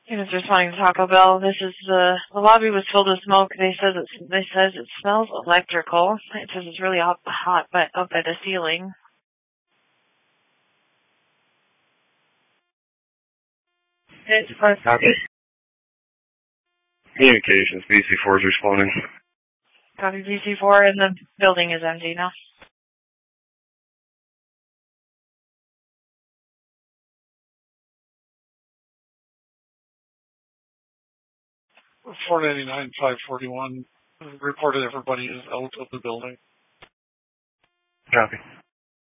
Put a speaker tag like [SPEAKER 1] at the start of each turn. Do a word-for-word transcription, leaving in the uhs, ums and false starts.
[SPEAKER 1] He was responding to Taco Bell. This is the the lobby was filled with smoke. They says it's they says it smells electrical. It says it's really hot, hot but up at the ceiling. It's first.
[SPEAKER 2] Copy. Communications, B C four is responding.
[SPEAKER 1] Copy B C four, and the building is empty now.
[SPEAKER 3] four ninety-nine, five forty-one reported everybody is out of the building.
[SPEAKER 2] Copy.